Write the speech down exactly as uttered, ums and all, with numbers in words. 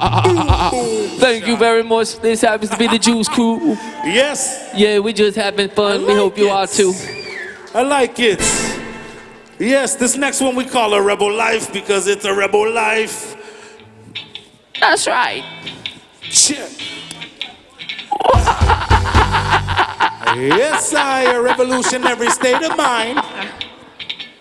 Thank you very much. This happens to be the Juice Crew. Yes. Yeah, we just having fun. Like we hope you it. are too. I like it. Yes, this next one we call a Rebel Life because it's a Rebel Life. That's right. Check. Yes, I, a revolutionary state of mind.